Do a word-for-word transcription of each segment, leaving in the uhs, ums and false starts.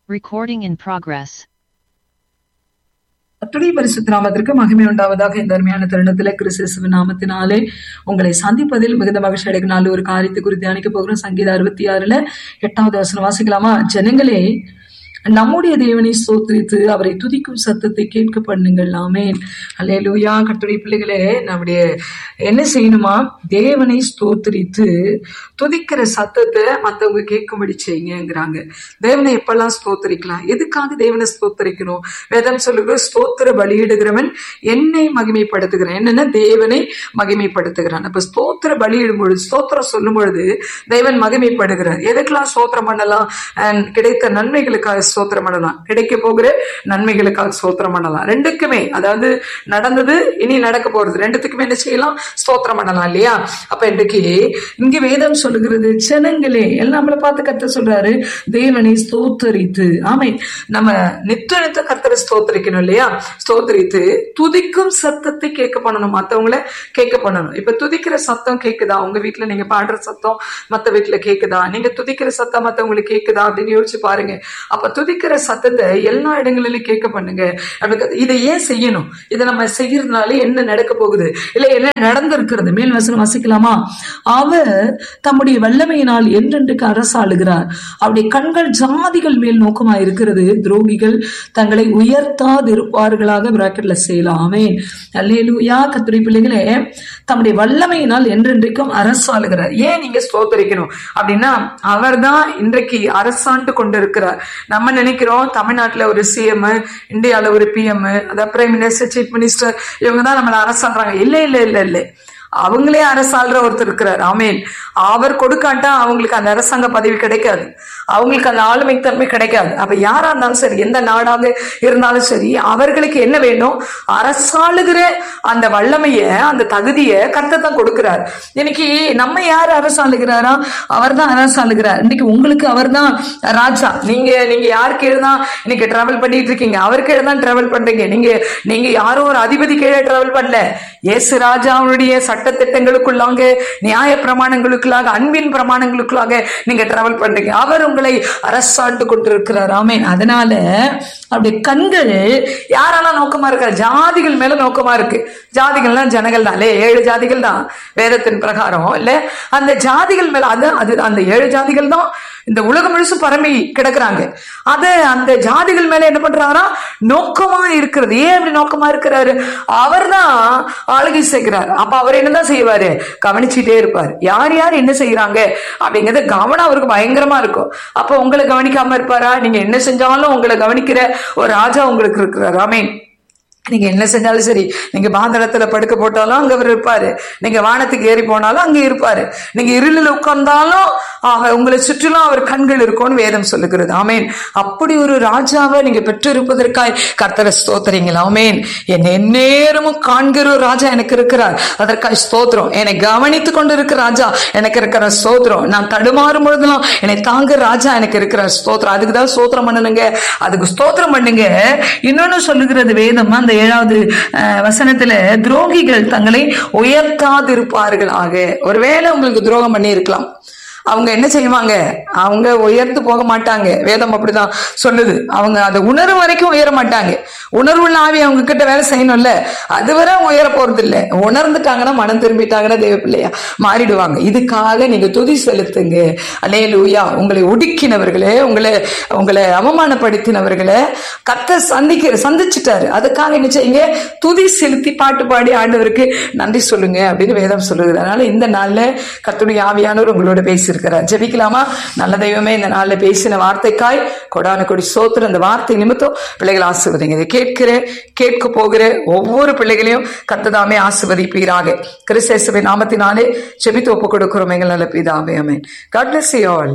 Recording in progress. கர்த்தருடைய பரிசுத்த நாமத்திற்கு மகிமை உண்டாவதாக. இந்த அருமையான தருணத்துல கிறிஸ்து நாமத்தினாலே உங்களை சந்திப்பதில் மிகுந்த மகிழ்ச்சி அடைக்கும். நாலு ஒரு காரியத்தை குறித்து தியானிக்க போகிறோம். சங்கீதம் அறுபத்தி ஆறுல எட்டாவது வசனம் வாசிக்கலாமா? ஜனங்களே, நம்முடைய தேவனை ஸ்தோத்திரித்து அவரை துதிக்கும் சத்தத்தை கேட்க பண்ணுங்கள். ஆமென். அல்லேலூயா. கர்த்தருடைய பிள்ளைகளே, நம்முடைய என்ன செய்யணுமா? தேவனை ஸ்தோத்திரித்து துதிக்கிற சத்தத்தை மற்றவங்க கேட்கும்படி செய்யுங்கிறாங்க. தேவனை எப்பெல்லாம் ஸ்தோத்திரிக்கலாம்? எதுக்காக தேவனை ஸ்தோத்திரிக்கணும்? வேதம் சொல்லுகிற ஸ்தோத்திர பலியிடுகிறவன் என்னை மகிமைப்படுத்துகிறான். என்னன்னா தேவனை மகிமைப்படுத்துகிறான். அப்ப ஸ்தோத்திர பலியிடும் பொழுது, ஸ்தோத்திரம் சொல்லும் பொழுது தேவன் மகிமைப்படுகிறார். எதுக்கெல்லாம் ஸ்தோத்திரம் பண்ணலாம்? கிடைத்த நன்மைகளுக்காக ஸ்தோத்திரம் பண்ணலாம், கிடைக்க போகிற நன்மைகளுக்காக ஸ்தோத்திரம் பண்ணலாம். ரெண்டுக்குமே, அதாவது நடந்தது இனி நடக்க போறது, ரெண்டுத்துக்குமே என்ன செய்யலாம்? ஸ்தோத்திரம் பண்ணலாம் இல்லையா? அப்ப இன்றைக்கு இங்க வேதம் சொல்லுகிறது, ஜனங்களே, எல்லாம் நம்மளை பார்த்து கர்த்தர் சொல்றாரு, தேவனை ஸ்தோத்தரித்து. ஆமை, நம்ம நித்த நித்த கர்த்தரை ஸ்தோத்தரிக்கணும் இல்லையா? ஸ்தோத்தரித்து துதிக்கும் சத்தத்தை கேட்க பண்ணணும், மற்றவங்கள கேட்க பண்ணணும். இப்ப துதிக்கிற சத்தம் கேக்குதா? உங்க வீட்டுல நீங்க பாடுற சத்தம் மத்த வீட்டுல கேக்குதா? நீங்க துதிக்கிற சத்தம் மத்தவங்களுக்கு கேக்குதா அப்படின்னு யோசிச்சு பாருங்க. அப்ப துதிக்கிற சத்தத்தை எல்லா இடங்களிலும் கேட்க பண்ணுங்க. இதை ஏன் செய்யணும்? இதை நம்ம செய்யறதுனால என்ன நடக்க போகுது, இல்ல என்ன நடந்திருக்கிறது? மேல் வசனம் வாசிக்கலாமா? அவர் தம்முடைய வல்லமையினால் என்றென்றைக்கு அரசாளுகிறார். அவருடைய கண்கள் ஜாதிகள் மேல் நோக்கமா இருக்கிறது, துரோகிகள் தங்களை உயர்த்தாதிருப்பார்களாக பிராக்கெட்ல செய்யலாம். ஆமென். அல்லேலூயா. கர்த்தருடைய பிள்ளைகளே, தம்முடைய வல்லமையினால் என்றென்றைக்கும் அரசாளுகிறார். ஏன் நீங்க ஸ்தோத்தரிக்கணும் அப்படின்னா, அவர் தான் இன்றைக்கு அரசாண்டு கொண்டிருக்கிறார். நம்ம நினைக்கிறோம் தமிழ்நாட்டுல ஒரு சிஎம், இந்தியால ஒரு பிஎம், அதாவது பிரைம் மினிஸ்டர், சீஃப் மினிஸ்டர், இவங்க தான் நம்மள அரசாடுறாங்க. இல்ல இல்ல இல்ல இல்ல அவங்களே அரசாள்ற ஒருத்தர் இருக்கிறார். ஆமேன். அவர் கொடுக்காட்டா அவங்களுக்கு அந்த அரசாங்க பதவி கிடைக்காது, அவங்களுக்கு அந்த ஆளுமை தன்மை கிடைக்காது. அப்ப யாரா இருந்தாலும் சரி, எந்த நாடாக இருந்தாலும் சரி, அவர்களுக்கு என்ன வேணும்? அரசாளுகிற அந்த வல்லமைய, அந்த தகுதியை கர்த்தர் தான் கொடுக்கிறார். இன்னைக்கு நம்ம யார் அரசாளுகிறாரா? அவர் தான் அரசாளுகிறார். இன்னைக்கு உங்களுக்கு அவர் தான் ராஜா. நீங்க நீங்க யாரு கீழே தான் இன்னைக்கு டிராவல் பண்ணிட்டு இருக்கீங்க? அவர் கீழே தான் டிராவல் பண்றீங்க. நீங்க நீங்க யாரும் ஒரு அதிபதி கீழே டிராவல் பண்ணல. இயேசு ராஜாவுடைய சட்ட திட்டங்களுக்குள்ளாக, நியாய பிரமாணங்களுக்குள்ளாக, அன்பின் பிரமாணங்களுக்குள்ளாக நீங்க டிராவல் பண்றீங்க. அவர் உங்களை அரசாண்டு கொண்டிருக்கிறார். ஆமென். அதனால அப்படி கண்கள் யாரெல்லாம் நோக்கமா இருக்காரு? ஜாதிகள் மேல நோக்கமா இருக்கு. ஜாதிகள்லாம் ஜனங்கள் தான், ஏழு ஜாதிகள் தான் வேதத்தின் பிரகாரம் இல்ல. அந்த ஜாதிகள் மேல அது அது அந்த ஏழு ஜாதிகள் தான் இந்த உலகம் முழுசும் பரம்பி கிடக்குறாங்க. அது அந்த ஜாதிகள் மேல என்ன பண்றாரா? நோக்கமா இருக்கிறது. ஏன் அப்படி நோக்கமா இருக்கிறாரு? அவர் தான் ஆளுகை செய்கிறார். அப்ப அவர் என்னதான் செய்வாரு? கவனிச்சுட்டே இருப்பார். யார் யார் என்ன செய்யறாங்க அப்படிங்கறது கவனம் அவருக்கு பயங்கரமா இருக்கும். அப்ப உங்களை கவனிக்காம இருப்பாரா? நீங்க என்ன செஞ்சாலும் உங்களை கவனிக்கிற ஒரு ராஜா உங்களுக்கு இருக்கிறார். ஆமென். நீங்க என்ன செஞ்சாலும் சரி, நீங்க பாந்தரத்துல படுக்க போட்டாலும் அங்க அவர் இருப்பாரு, நீங்க வானத்துக்கு ஏறி போனாலும் அங்க இருப்பாரு, நீங்க இருளில் உட்கார்ந்தாலும் உங்களை சுற்றிலும் அவர் கண்கள் இருக்கும்னு வேதம் சொல்லுகிறது. ஆமேன். அப்படி ஒரு ராஜாவை நீங்க பெற்று இருப்பதற்காய் கர்த்தரை ஸ்தோத்திரீங்களா? ஆமேன். என்னை நேரமும் காண்கிற ஒரு ராஜா எனக்கு இருக்கிறார், அதற்காக ஸ்தோத்திரம். என்னை கவனித்து கொண்டு இருக்கிற ராஜா எனக்கு இருக்கிற ஸ்தோத்திரம். நான் தடுமாறும் பொழுதுலாம் என்னை தாங்குற ராஜா எனக்கு இருக்கிற ஸ்தோத்திரம். அதுக்குதான் ஸ்தோத்திரம் பண்ணணுங்க, அதுக்கு ஸ்தோத்திரம் பண்ணுங்க. இன்னொன்னு சொல்லுகிறது வேதம், அந்த ஏழாவது வசனத்துல, துரோகிகள் தங்களை உயர்த்தாதிருப்பார்களாக. ஒருவேளை உங்களுக்கு துரோகம் பண்ணி இருக்கலாம், அவங்க என்ன செய்வாங்க? அவங்க உயர்ந்து போக மாட்டாங்க. வேதம் அப்படிதான் சொல்லுது. அவங்க அதை உணர்வு வரைக்கும் உயர மாட்டாங்க. உணர்வுள்ள ஆவி அவங்க கிட்ட வேலை செய்யணும்ல, அதுவரை உயர போறது இல்லை. உணர்ந்துட்டாங்கன்னா, மனம் திரும்பிட்டாங்கன்னா தேவ பிள்ளையா மாறிடுவாங்க. இதுக்காக நீங்க துதி செலுத்துங்க. அல்லேலூயா. உங்களை ஒடுக்கினவர்களே, உங்களை உங்களை அவமானப்படுத்தினவர்களை கர்த்தர் சந்திக்கிற சந்திச்சுட்டாரு. அதுக்காக என்ன செய்யுங்க? துதி செலுத்தி பாட்டு பாடி ஆண்டவருக்கு நன்றி சொல்லுங்க அப்படின்னு வேதம் சொல்லுது. அதனால இந்த நாள்ல கர்த்தருடைய ஆவியானவர் உங்களோட பேசி இருக்கிறார். ஜெபிக்கலாமா? நல்ல தெய்வமே, இந்த நாள்ல பேசின வார்த்தைக்காய் கொடான கொடி சோத்திரம். அந்த வார்த்தை நிமித்தம் பிள்ளைகள் ஆசீர்வதிங்க. இதை கேட்கிற கேட்க போகிற ஒவ்வொரு பிள்ளைகளையும் கர்த்ததாமே ஆசீர்வதிப்பீராக. கிறிஸ்து நாமத்தினாலே ஜெபித்து ஒப்பு கொடுக்கிறோம் எங்கள் நல்ல பிதாவே. ஆமென். God bless you all.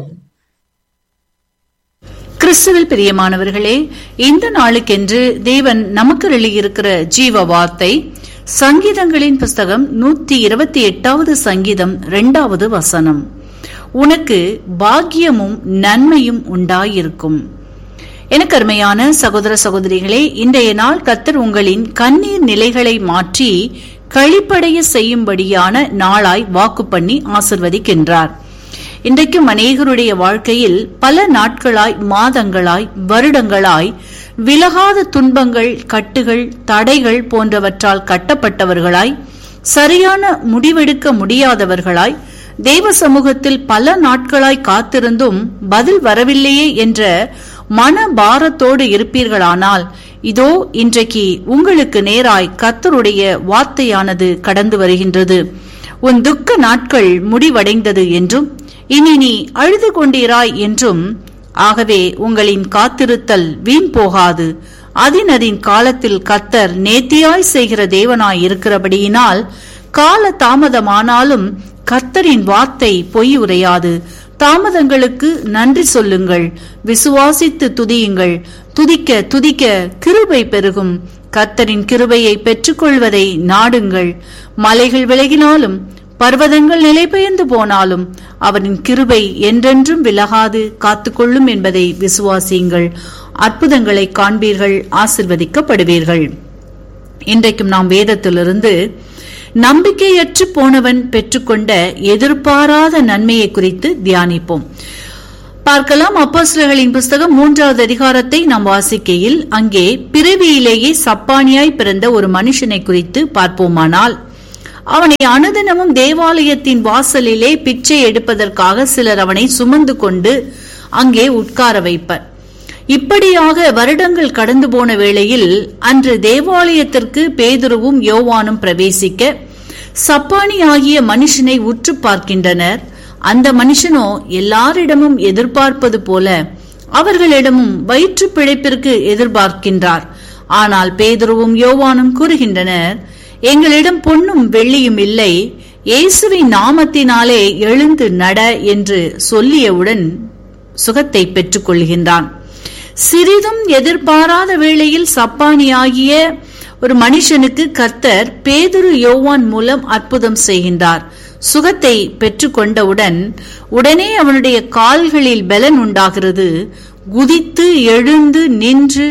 கிறிஸ்துவில் பிரியமானவர்களே, இந்த நாளுக்கென்று தேவன் நமக்கு எழுதியிருக்கிற ஜீவ வார்த்தை சங்கீதங்களின் புஸ்தகம் நூத்தி இருபத்தி எட்டாவது சங்கீதம் இரண்டாவது வசனம். உனக்கு பாக்கியமும் நன்மையும் உண்டாயிருக்கும். எனக்கு அருமையான சகோதர சகோதரிகளே, இன்றைய நாள் கர்த்தர் உங்களின் கண்ணீர் நிலைகளை மாற்றி களிப்படைய செய்யும்படியான நாளாய் வாக்கு பண்ணி ஆசிர்வதிக்கின்றார். இன்றைக்கும் அநேகருடைய வாழ்க்கையில் பல நாட்களாய், மாதங்களாய், வருடங்களாய் விலகாத துன்பங்கள், கட்டுகள், தடைகள் போன்றவற்றால் கட்டப்பட்டவர்களாய், சரியான முடிவெடுக்க முடியாதவர்களாய், தேவ சமூகத்தில் பல நாட்களாய் காத்திருந்தும் பதில் வரவில்லையே என்ற மன பாரத்தோடு இருப்பீர்களானால், இதோ இன்றைக்கு உங்களுக்கு நேராய் கர்த்தருடைய வார்த்தையானது கடந்து வருகின்றது. உன் துக்க நாட்கள் முடிவடைந்தது என்றும், இனி நீ அழுது கொண்டீராய் என்றும், ஆகவே உங்களின் காத்திருத்தல் வீண் போகாது. அதினதின் காலத்தில் கர்த்தர் நேர்த்தியாய் செய்கிற தேவனாய் இருக்கிறபடியினால், கால தாமதமானாலும் கர்த்தரின் வார்த்தை பொய் உரையாது. தாமதங்களுக்கு நன்றி சொல்லுங்கள், விசுவாசித்து துதியுங்கள். துதிக்க துதிக்க கிருபை பெருகும். கர்த்தரின் கிருபையை பெற்றுக்கொள்வதை நாடுங்கள். மலைகள் விலகினாலும், பர்வதங்கள் நிலை பெயர்ந்து போனாலும், அவரின் கிருபை என்றென்றும் விலகாது காத்துக்கொள்ளும் என்பதை விசுவாசியுங்கள். அற்புதங்களை காண்பீர்கள், ஆசிர்வதிக்கப்படுவீர்கள். இன்றைக்கும் நாம் வேதத்திலிருந்து நம்பிக்கையற்று போனவன் பெற்றுக்கொண்ட எதிர்பாராத நன்மையை குறித்து தியானிப்போம். பார்க்கலாம். அப்போஸ்தலர்களின் புஸ்தகம் மூன்றாவது அதிகாரத்தை நாம் வாசிக்கையில், அங்கே பிறவியிலேயே சப்பானியாய் பிறந்த ஒரு மனுஷனை குறித்து பார்ப்போமானால், அவனை அனுதினமும் தேவாலயத்தின் வாசலிலே பிச்சை எடுப்பதற்காக சிலர் அவனை சுமந்து கொண்டு அங்கே உட்கார வைப்பர். இப்படியாக வருடங்கள் கடந்து போன வேளையில் அன்று தேவாலயத்திற்கு பேதுருவும் யோவானும் பிரவேசிக்க சப்பானி ஆகிய மனுஷனை உற்று பார்க்கின்றனர். அந்த மனுஷனோ எல்லாரிடமும் எதிர்பார்ப்பது போல அவர்களிடமும் வயிற்று பிழைப்பிற்கு எதிர்பார்க்கின்றார். ஆனால் பேதுருவும் யோவானும் கூறுகின்றனர், எங்களிடம் பொன்னும் வெள்ளியும் இல்லை, இயேசுவின் நாமத்தினாலே எழுந்து நட என்று சொல்லியவுடன் சுகத்தை பெற்றுக் கொள்கின்றான். சிறிதும் எதிர்பாராத வேளையில் சப்பானியாகிய ஒரு மனுஷனுக்கு கர்த்தர் பேதுரு யோவான் மூலம் அற்புதம் செய்கின்றார். சுகத்தை பெற்றுக்கொண்டவுடன் உடனே அவனுடைய கால்களில் பலன் உண்டாகிறது. குதித்து எழுந்து நின்று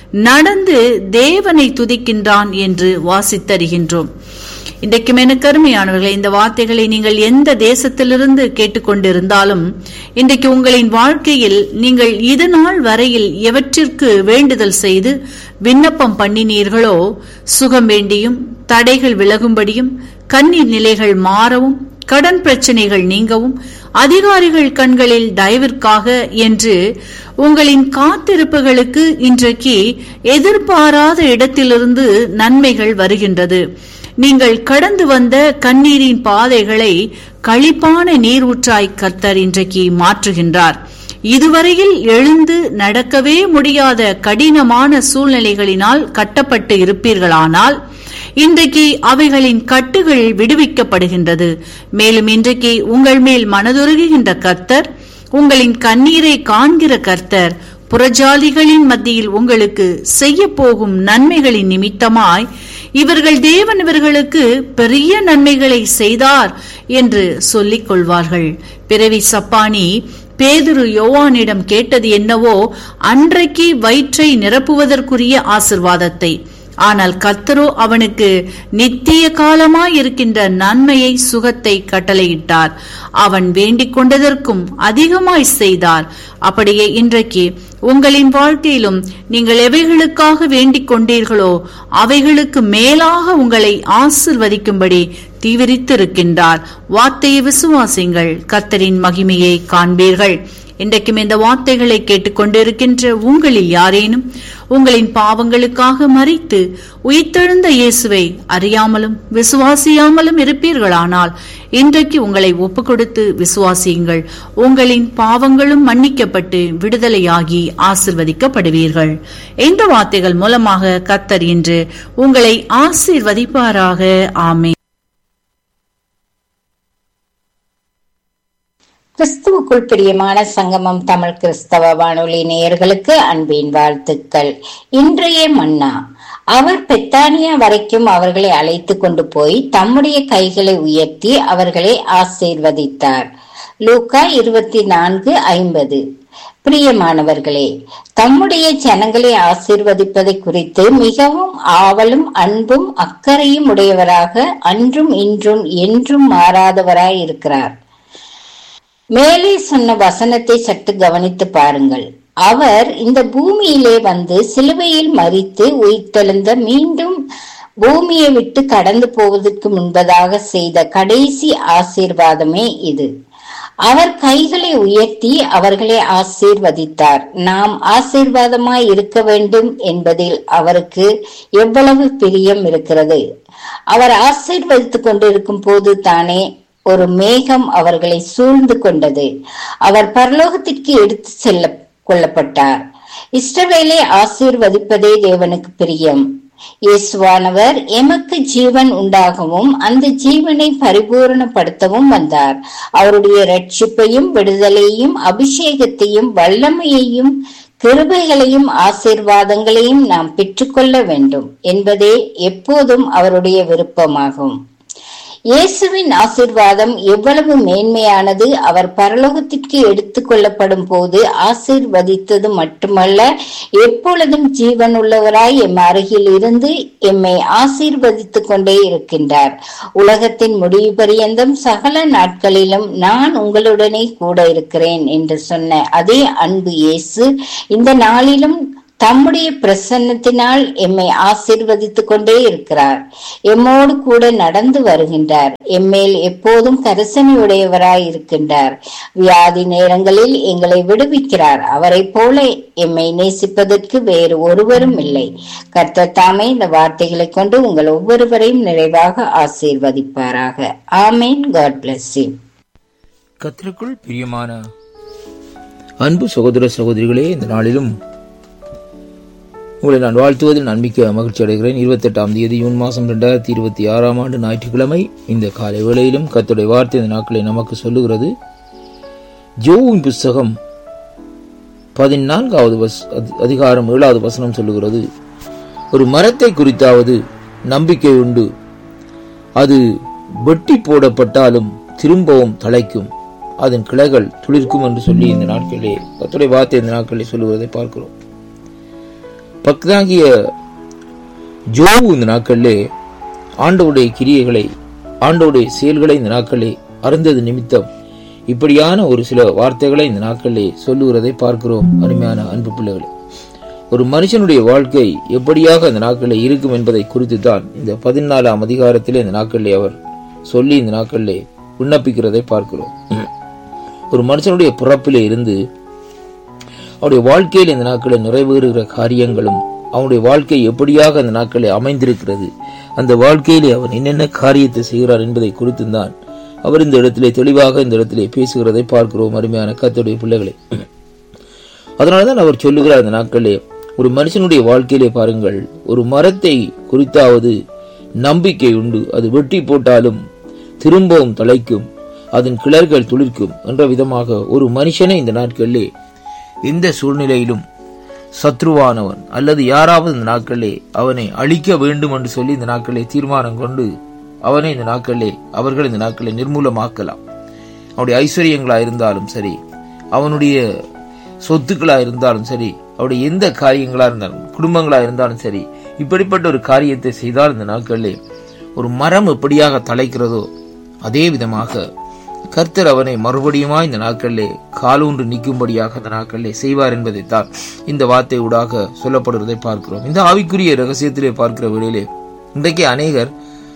நடந்து தேவனை துதிக்கின்றான் என்று வாசித்தருகின்றோம். இன்றைக்கும் எனக்கு அருமையானவர்களே, இந்த வார்த்தைகளை நீங்கள் எந்த தேசத்திலிருந்து கேட்டுக்கொண்டிருந்தாலும், இன்றைக்கு உங்களின் வாழ்க்கையில் நீங்கள் இது நாள் வரையில் எவற்றிற்கு வேண்டுதல் செய்து விண்ணப்பம் பண்ணினீர்களோ, சுகம் வேண்டியும், தடைகள் விலகும்படியும், கண்ணீர் நிலைகள் மாறவும், கடன் பிரச்சனைகள் நீங்கவும், அதிகாரிகள் கண்களில் தயவிற்காக என்று உங்களின் காத்திருப்புகளுக்கு இன்றைக்கு எதிர்பாராத இடத்திலிருந்து நன்மைகள் வருகின்றது. நீங்கள் கடந்து வந்த கண்ணீரின் பாதைகளை களிப்பான நீரூற்றாய் கர்த்தர் இன்றைக்கு மாற்றுகின்றார். இதுவரையில் எழுந்து நடக்கவே முடியாத கடினமான சூழ்நிலைகளினால் கட்டப்பட்டு இருப்பீர்களானால், இன்றைக்கு அவைகளின் கட்டுகள் விடுவிக்கப்படுகின்றது. மேலும் இன்றைக்கு உங்கள் மேல் மனதுருகுகின்ற கர்த்தர், உங்களின் கண்ணீரை காண்கிற கர்த்தர், புறஜாதிகளின் மத்தியில் உங்களுக்கு செய்ய போகும் நன்மைகளின் நிமித்தமாய் இவர்கள் தேவன் இவர்களுக்கு பெரிய நன்மைகளை செய்தார் என்று சொல்லிக் கொள்வார்கள். பிறவி சப்பானி பேதுரு யோவானிடம் கேட்டது என்னவோ, அன்றைக்கு வயிற்றை நிரப்புவதற்குரிய ஆசிர்வாதத்தை. ஆனால் கர்த்தரோ அவனுக்கு நித்திய காலமாய் இருக்கின்ற நன்மையை, சுகத்தை கட்டளையிட்டார். அவன் வேண்டிக் கொண்டதற்கும் அதிகமாய் செய்தார். அப்படியே இன்றைக்கு உங்களின் வாழ்க்கையிலும் நீங்கள் எவைகளுக்காக வேண்டிக் கொண்டீர்களோ அவைகளுக்கு மேலாக உங்களை ஆசிர்வதிக்கும்படி தீவிரித்திருக்கின்றார். வார்த்தையை விசுவாசிங்கள், கர்த்தரின் மகிமையை காண்பீர்கள். இன்றைக்கும் இந்த வார்த்தைகளை கேட்டுக்கொண்டிருக்கின்ற உங்களில் யாரேனும் உங்களின் பாவங்களுக்காக மரித்து உயிர்த்தெழுந்த இயேசுவை அறியாமலும் விசுவாசியாமலும் இருப்பீர்களானால், இன்றைக்கு உங்களை ஒப்புக் கொடுத்து விசுவாசியுங்கள். உங்களின் பாவங்களும் மன்னிக்கப்பட்டு விடுதலையாகி ஆசிர்வதிக்கப்படுவீர்கள். இந்த வார்த்தைகள் மூலமாக கர்த்தர் இன்று உங்களை ஆசீர்வதிப்பாராக. ஆமென். கிறிஸ்துவுக்குள் பிரியமான சங்கமம் தமிழ் கிறிஸ்தவ வானொலி நேயர்களுக்கு அன்பின் வாழ்த்துக்கள். இன்றைய மன்னா, அவர் பெத்தானியா வரைக்கும் அவர்களை அழைத்து கொண்டு போய் தம்முடைய கைகளை உயர்த்தி அவர்களை ஆசீர்வதித்தார். லூக்கா இருபத்தி நான்கு ஐம்பது. பிரியமானவர்களே, தம்முடைய ஜனங்களை ஆசீர்வதிப்பதை குறித்து மிகவும் ஆவலும் அன்பும் அக்கறையும் உடையவராக அன்றும் இன்றும் என்றும் மாறாதவராய் இருக்கிறார். மேலே சொன்ன வசனத்தை சற்று கவனித்து பாருங்கள். அவர் இந்த பூமியிலே வந்து சிலுவையில் மரித்து உயிர்த்தெழுந்த மீண்டும் பூமியை விட்டு கடந்து போவதற்கு முன்பதாக செய்த கடைசி ஆசீர்வாதமே இது. அவர் கைகளை உயர்த்தி அவர்களை ஆசீர்வதித்தார். நாம் ஆசீர்வாதமாய் இருக்க வேண்டும் என்பதில் அவருக்கு எவ்வளவு பிரியம் இருக்கிறது. அவர் ஆசீர்வதித்துக் கொண்டிருக்கும் போது தானே ஒரு மேகம் அவர்களை சூழ்ந்து கொண்டது. அவர் பரலோகத்திற்கு எடுத்து செல்ல கொள்ளப்பட்டார். இஸ்ரவேலை ஆசீர்வதிப்பதே தேவனுக்கு பிரியம். இயேசுவானவர் எமக்கு ஜீவன் உண்டாகவும் அந்த ஜீவனை பரிபூரணப்படுத்தவும் வந்தார். அவருடைய ரட்சிப்பையும் விடுதலையும் அபிஷேகத்தையும் வல்லமையையும் கிருபைகளையும் ஆசீர்வாதங்களையும் நாம் பெற்றுக்கொள்ள வேண்டும் என்பதே எப்போதும் அவருடைய விருப்பமாகும். இயேசுவின் ஆசீர்வாதம் எவ்வளவு மேன்மையானது! அவர் பரலோகத்திற்கு எடுத்துக் கொள்ளப்படும் போது ஆசீர்வதித்தது மட்டுமல்ல, எப்பொழுதும் ஜீவன் உள்ளவராய் எம் அருகில் இருந்து எம்மை ஆசீர்வதித்துக் கொண்டே இருக்கின்றார். உலகத்தின் முடிவு பரியந்தம் சகல நாட்களிலும் நான் உங்களுடனே கூட இருக்கிறேன் என்று சொன்ன அதே அன்பு இயேசு இந்த நாளிலும் தம்முடைய பிரசன்னத்தினால் எம்மை ஆசீர்வதித்துக் கொண்டே இருக்கிறார். எம்மோடு கூட நடந்து வருகின்றார். எம்மேல் எப்போதும் கரிசனை உடையவராய் இருக்கின்றார். வியாதி நேரங்களில் எங்களை விடுவிக்கிறார். அவரை போல எம்மை நேசிப்பதற்கு வேறு ஒருவரும் இல்லை. கர்த்தர் தாமே இந்த வார்த்தைகளை கொண்டு உங்கள் ஒவ்வொருவரையும் நிறைவாக ஆசீர்வதிப்பாராக. ஆமேன். God bless you. கர்த்தருக்குள் பிரியமான அன்பு சகோதர சகோதரிகளே, இந்த நாளிலும் உங்களை நான் வாழ்த்துவதில் நம்பிக்கை மகிழ்ச்சி அடைகிறேன். இருபத்தி எட்டாம் தேதி ஜூன் மாதம் இரண்டாயிரத்தி இருபத்தி ஆறாம் ஆண்டு ஞாயிற்றுக்கிழமை இந்த காலை வேளையிலும் கர்த்தருடைய வார்த்தை இந்த நாட்களை நமக்கு சொல்லுகிறது. யோபுவின் புஸ்தகம் பதினான்காவது அதிகாரம் ஏழாவது வசனம் சொல்லுகிறது, ஒரு மரத்தை குறித்தாவது நம்பிக்கை உண்டு, அது வெட்டி போடப்பட்டாலும் திரும்பவும் தழைக்கும், அதன் கிளைகள் துளிர்க்கும் என்று சொல்லி இந்த நாட்களிலே கர்த்தருடைய வார்த்தை இந்த நாட்களிலே சொல்லுவதை பார்க்கிறோம். பக்தாகிய யோபு இந்த நாட்களிலே ஆண்டவருடைய கிரியைகளை, ஆண்டவருடைய செயல்களை இந்த நாட்களிலே அறிந்தது நிமித்தம் இப்படியான ஒரு சில வார்த்தைகளை இந்த நாட்களிலே சொல்லுகிறதை பார்க்கிறோம். அருமையான அன்பு பிள்ளைகளே, ஒரு மனுஷனுடைய வாழ்க்கை எப்படியாக இந்த நாட்களிலே இருக்கும் என்பதை குறித்து தான் இந்த பதினாலாம் அதிகாரத்திலே இந்த நாட்களிலே அவர் சொல்லி இந்த நாட்களிலே விண்ணப்பிக்கிறதை பார்க்கிறோம். ஒரு மனுஷனுடைய பிறப்பிலே இருந்து அவருடைய வாழ்க்கையில் இந்த நாட்களில் நிறைவேறுகிற காரியங்களும் அவனுடைய வாழ்க்கை எப்படியாக அந்த நாட்களில் அமைந்திருக்கிறது, அந்த வாழ்க்கையிலே அவன் என்னென்ன காரியத்தை செய்கிறார் என்பதை குறித்து தான் அவர் இந்த இடத்திலே தெளிவாக இந்த இடத்திலே பேசுகிறதை பார்க்கிறோம். அருமையான கர்த்தருடைய பிள்ளைகளை, அதனால்தான் அவர் சொல்லுகிறார் இந்த நாட்களிலே ஒரு மனுஷனுடைய வாழ்க்கையிலே பாருங்கள், ஒரு மரத்தை குறித்தாவது நம்பிக்கை உண்டு, அது வெட்டி போட்டாலும் திரும்பவும் தழைக்கும், அதன் கிளர்கள் துளிர்க்கும் என்ற விதமாக ஒரு மனுஷனை இந்த நாட்களிலே இந்த சூழ்நிலையிலும் சத்ருவானவன் அல்லது யாராவது இந்த நாட்களிலே அவனை அழிக்க வேண்டும் என்று சொல்லி இந்த நாட்களிலே தீர்மானம் கொண்டு அவனை இந்த நாட்களிலே அவர்கள் இந்த நாட்களிலே நிர்மூலமாக்கலாம். அவனுடைய ஐஸ்வர்யங்களா இருந்தாலும் சரி, அவனுடைய சொத்துக்களா இருந்தாலும் சரி, அவருடைய எந்த காரியங்களா இருந்தாலும், குடும்பங்களா இருந்தாலும் சரி, இப்படிப்பட்ட ஒரு காரியத்தை செய்தால் இந்த நாட்களிலே ஒரு மரம் எப்படியாக தழைக்கிறதோ அதே விதமாக கர்த்தர் அவனை மறுபடியுமா இந்த நாட்களிலே காலூன்று நிற்கும்படியாக இந்த நாட்களிலே செய்வார் என்பதைத்தான் இந்த வார்த்தை ஊடாக சொல்லப்படுவதை பார்க்கிறோம். இந்த ஆவிக்குரிய ரகசியத்திலே பார்க்கிற வேளையிலே இன்றைக்கு அநேகர்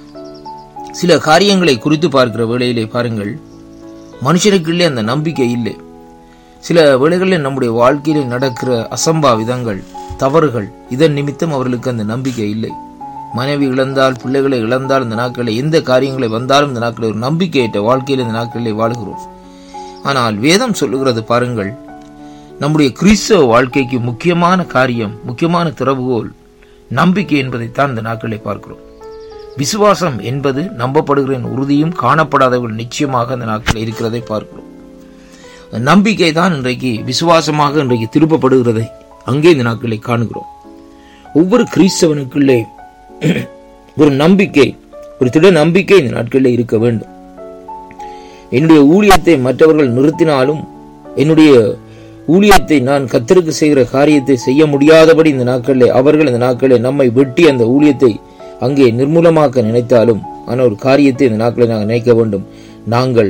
சில காரியங்களை குறித்து பார்க்கிற வேளையிலே பாருங்கள், மனுஷனுக்குள்ளே அந்த நம்பிக்கை இல்லை. சில வேளைகளில் நம்முடைய வாழ்க்கையிலே நடக்கிற அசம்பாவிதங்கள், தவறுகள், இதன் நிமித்தம் அவர்களுக்கு அந்த நம்பிக்கை இல்லை. மனைவி இழந்தால், பிள்ளைகளை இழந்தால், இந்த நாட்களில் எந்த காரியங்களை வந்தாலும் இந்த நாட்களில் ஒரு நம்பிக்கையற்ற வாழ்க்கையில் இந்த நாட்களிலே வாழ்கிறோம். ஆனால் வேதம் சொல்லுகிறது பாருங்கள், நம்முடைய கிறிஸ்தவ வாழ்க்கைக்கு முக்கியமான காரியம், முக்கியமான திறவுகோல் நம்பிக்கை என்பதைத்தான் இந்த நாட்களிலே பார்க்கிறோம். விசுவாசம் என்பது நம்பப்படுகிற உறுதியும் காணப்படாதவர்கள் நிச்சயமாக இந்த நாட்களில் இருக்கிறதை பார்க்கிறோம். நம்பிக்கை தான் இன்றைக்கு விசுவாசமாக இன்றைக்கு திருப்பப்படுகிறதை அங்கே இந்த நாட்களை காணுகிறோம். ஒவ்வொரு கிறிஸ்தவனுக்குள்ளே ஒரு நம்பிக்கை, ஒரு திட நம்பிக்கை இந்த நாட்களில் இருக்க வேண்டும். என்னுடைய ஊழியத்தை மற்றவர்கள் நிறுத்தினாலும் என்னுடைய ஊழியத்தை நான் கர்த்தருக்கு செய்கிற காரியத்தை செய்ய முடியாதபடி இந்த நாட்களிலே அவர்கள் இந்த நாட்களிலே நம்மை வெட்டி அந்த ஊழியத்தை அங்கே நிர்மூலமாக்க நினைத்தாலும் ஆனால் ஒரு காரியத்தை இந்த நாட்களில் நாங்கள் நினைக்க வேண்டும், நாங்கள்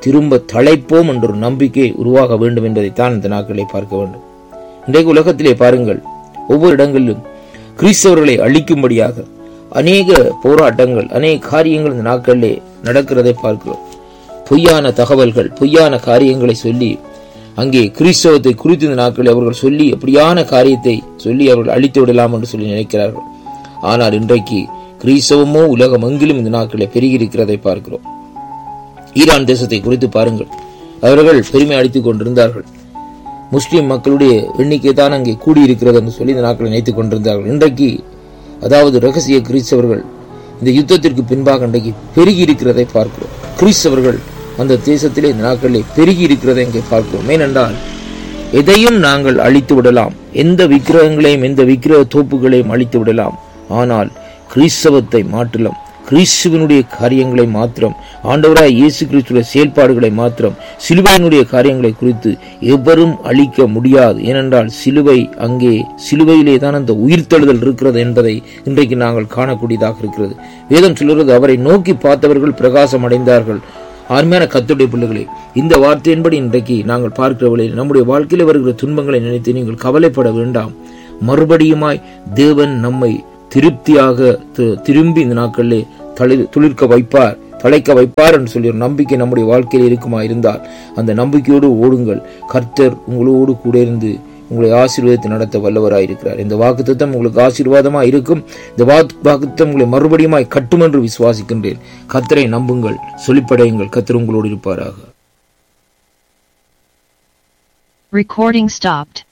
திரும்ப தழைப்போம் என்ற ஒரு நம்பிக்கை உருவாக வேண்டும் என்பதைத்தான் இந்த நாட்களை பார்க்க வேண்டும். இன்றைக்கு உலகத்திலே பாருங்கள், ஒவ்வொரு இடங்களிலும் கிறிஸ்தவர்களை அழிக்கும்படியாக அநேக போராட்டங்கள், அநேக காரியங்கள் இந்த நாட்களிலே நடக்கிறதை பார்க்கிறோம். பொய்யான தகவல்கள், பொய்யான காரியங்களை சொல்லி அங்கே கிறிஸ்தவத்தை குறித்து இந்த நாட்களில் அவர்கள் சொல்லி அப்படியான காரியத்தை சொல்லி அவர்கள் அழித்து விடலாம் என்று சொல்லி நினைக்கிறார்கள். ஆனால் இன்றைக்கு கிறிஸ்தவமோ உலகம் எங்கிலும் இந்த நாட்களில் பெருகி இருக்கிறதை பார்க்கிறோம். ஈரான் தேசத்தை குறித்து பாருங்கள், அவர்கள் பெருமை அடித்துக் கொண்டிருந்தார்கள். முஸ்லிம் மக்களுடைய எண்ணிக்கை தான் அங்கே கூடியிருக்கிறது என்று சொல்லி இந்த நாட்களை நினைத்துக் கொண்டிருந்தார்கள். இன்றைக்கு அதாவது ரகசிய கிறிஸ்தவர்கள் இந்த யுத்தத்திற்கு பின்பாக இன்றைக்கு பெருகி இருக்கிறதை பார்க்கிறோம். கிறிஸ்தவர்கள் அந்த தேசத்திலே இந்த நாட்களில் பெருகி இருக்கிறதை இங்கே பார்க்கிறோம். ஏனென்றால் எதையும் நாங்கள் அழித்து விடலாம், எந்த விக்கிரகங்களையும் எந்த விக்கிரக தோப்புகளையும் அழித்து விடலாம். ஆனால் கிறிஸ்தவத்தை மாற்றலாம், கிறிஸ்துவனுடைய காரியங்களை மாத்திரம், ஆண்டவராய் இயேசு கிறிஸ்துவின் செயல்பாடுகளை மாத்திரம், சிலுவையினுடைய காரியங்களை குறித்து எவரும் அழிக்க முடியாது. ஏனென்றால் சிலுவை, அங்கே சிலுவையிலே தான் அந்த உயிர்த்தெழுதல் இருக்கிறது என்பதை இன்றைக்கு நாங்கள் காணக்கூடியதாக இருக்கிறது. வேதம் சொல்கிறது, அவரை நோக்கி பார்த்தவர்கள் பிரகாசம் அடைந்தார்கள். அருமையான கர்த்தருடைய பிள்ளைகளே, இந்த வார்த்தையின்படி இன்றைக்கு நாங்கள் பார்க்கிறவர்களே, நம்முடைய வாழ்க்கையில் வருகிற துன்பங்களை நினைத்து நீங்கள் கவலைப்பட வேண்டாம். மறுபடியுமாய் தேவன் நம்மை திருப்தியாக திரும்பி இந்த நாட்களிலே துளிர்க்க வைப்பார், தழைக்க வைப்பார் என்று சொல்லி ஒரு நம்பிக்கை நம்முடைய வாழ்க்கையில் இருக்குமா இருந்தால் அந்த நம்பிக்கையோடு ஓடுங்கள். கர்த்தர் உங்களோடு கூட இருந்து உங்களை ஆசீர்வாதத்தை நடத்த வல்லவராயிருக்கிறார். இந்த வாக்குத்தத்தம் உங்களுக்கு ஆசீர்வாதமாக இருக்கும். இந்த வாக்குத்தத்தம் உங்களை மறுபடியுமாய் கட்டும் என்று விசுவாசிக்கின்றேன். கர்த்தரை நம்புங்கள், சொல்லிப்படையுங்கள். கர்த்தர் உங்களோடு இருப்பாராக. Recording stopped.